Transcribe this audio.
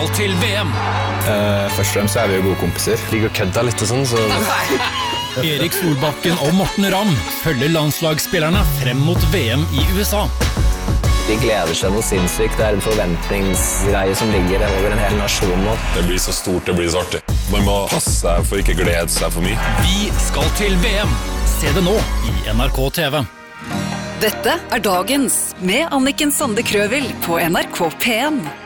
skal til VM. Først og fremst så vi jo gode kompiser. Ligger og kødder litt og sånn, så... Erik Solbakken og Morten Ramm følger landslagsspillerne frem mot VM i USA. De gleder seg noe sinnssykt. Det en forventningsgreie som ligger over en hel nasjon nå. Det blir så stort, det blir så artig. Man må passe seg for ikke glede seg for mye. Vi skal til VM. Se det nå i NRK TV. Dette Dagens med Anniken Sande Krøvel på NRK P1.